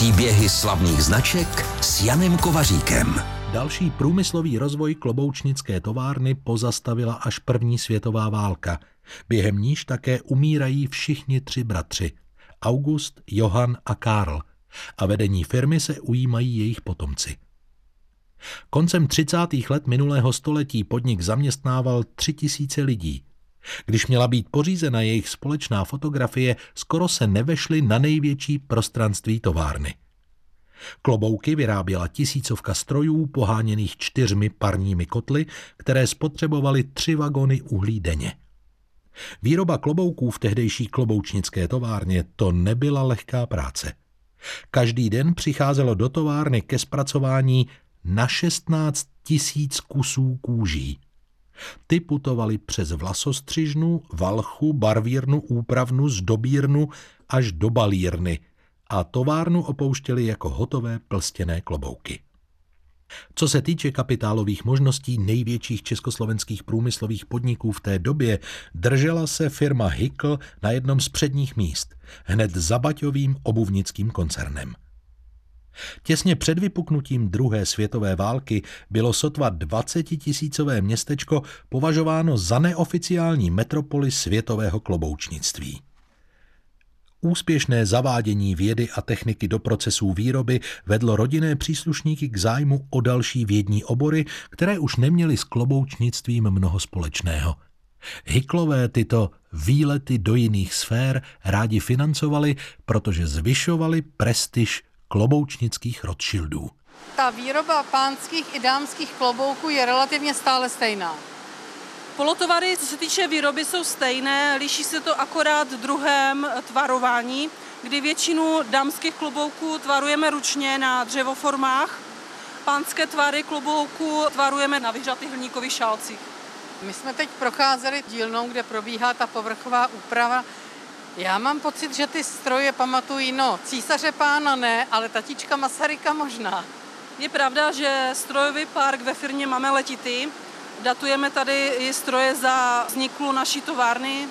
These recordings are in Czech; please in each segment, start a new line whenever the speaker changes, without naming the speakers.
Příběhy slavných značek s Janem Kovaříkem.
Další průmyslový rozvoj kloboučnické továrny pozastavila až první světová válka. Během níž také umírají všichni tři bratři. August, Johann a Karl. A vedení firmy se ujímají jejich potomci. Koncem 30. let minulého století podnik zaměstnával 3000 lidí. Když měla být pořízena jejich společná fotografie, skoro se nevešly na největší prostranství továrny. Klobouky vyráběla tisícovka strojů poháněných 4 parními kotly, které spotřebovaly 3 vagony uhlí denně. Výroba klobouků v tehdejší kloboučnické továrně to nebyla lehká práce. Každý den přicházelo do továrny ke zpracování na 16 000 kusů kůží. Ty putovaly přes vlasostřižnu, valchu, barvírnu, úpravnu, zdobírnu až do balírny a továrnu opouštěly jako hotové plstěné klobouky. Co se týče kapitálových možností největších československých průmyslových podniků v té době, držela se firma Hickel na jednom z předních míst, hned za Baťovým obuvnickým koncernem. Těsně před vypuknutím druhé světové války bylo sotva 20 000 městečko považováno za neoficiální metropoli světového kloboučnictví. Úspěšné zavádění vědy a techniky do procesů výroby vedlo rodinné příslušníky k zájmu o další vědní obory, které už neměly s kloboučnictvím mnoho společného. Hicklové tyto výlety do jiných sfér rádi financovali, protože zvyšovali prestiž kloboučnických Rothschildů.
Ta výroba pánských i dámských klobouků je relativně stále stejná.
Polotovary, co se týče výroby, jsou stejné, liší se to akorát druhem tvarování, kdy většinu dámských klobouků tvarujeme ručně na dřevoformách, pánské tvary klobouků tvarujeme na vyhřatých hliníkových šálcích.
My jsme teď procházeli dílnou, kde probíhá ta povrchová úprava. Já mám pocit, že ty stroje pamatují, císaře pána ne, ale tatíčka Masaryka možná.
Je pravda, že strojový park ve firmě máme letitý. Datujeme tady i stroje za vzniku naší továrny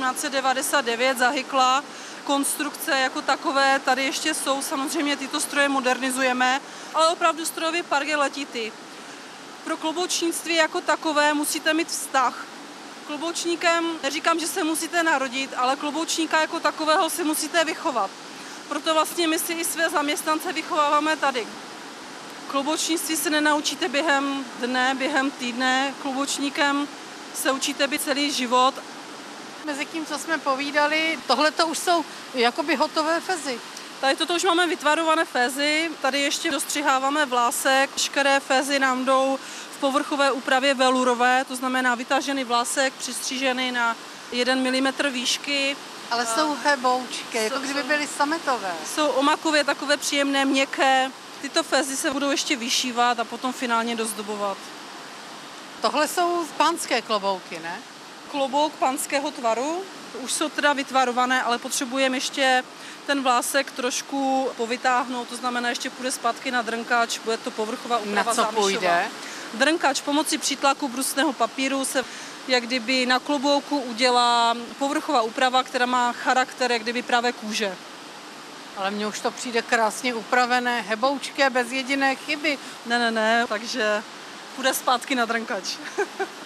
1799 za Hickla. Konstrukce jako takové tady ještě jsou, samozřejmě tyto stroje modernizujeme, ale opravdu strojový park je letitý. Pro kloboučnictví jako takové musíte mít vztah. Kloboučníkem, neříkám, že se musíte narodit, ale kloboučníka jako takového si musíte vychovat. Proto vlastně my si i své zaměstnance vychováváme tady. Kloboučnictví se nenaučíte během dne, během týdne. Kloboučníkem se učíte být celý život.
Mezi tím, co jsme povídali, tohle to už jsou jakoby hotové fezy.
Tady toto už máme vytvarované fézy, tady ještě dostřiháváme vlásek. Veškeré fézy nám jdou v povrchové úpravě velurové, to znamená vytažený vlásek, přistřížený na 1 mm výšky.
Ale jsou heboučky, jako kdyby byly sametové.
Jsou omakově takové příjemné, měkké. Tyto fézy se budou ještě vyšívat a potom finálně dozdobovat.
Tohle jsou pánské klobouky, ne?
Klobouk pánského tvaru. Už jsou teda vytvarované, ale potřebujeme ještě ten vlásek trošku povytáhnout, to znamená, ještě půjde zpátky na drnkač, bude to povrchová úprava
závěšová. Na co půjde?
Drnkač pomocí přítlaku brusného papíru se jak kdyby na klobouku udělá povrchová úprava, která má charakter jak kdyby právě kůže.
Ale mně už to přijde krásně upravené, heboučké, bez jediné chyby.
Ne, takže půjde zpátky na drnkač.